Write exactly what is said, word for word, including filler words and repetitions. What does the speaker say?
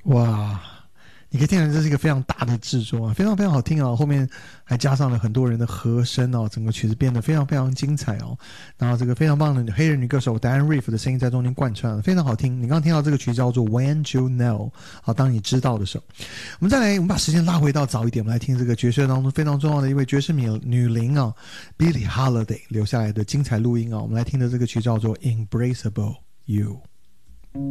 哇，你可以听出这是一个非常大的制作啊，非常非常好听啊，后面还加上了很多人的和声哦，整个曲子变得非常非常精彩哦。然后这个非常棒的黑人女歌手 Diane Reeves 的声音在中间贯穿，非常好听。你刚刚听到这个曲叫做 When You Know， 好，当你知道的时候。我们再来，我们把时间拉回到早一点，我们来听这个爵士当中非常重要的一位爵士女女伶啊 ，Billie Holiday 留下来的精彩录音啊。我们来听的这个曲叫做 Embraceable You。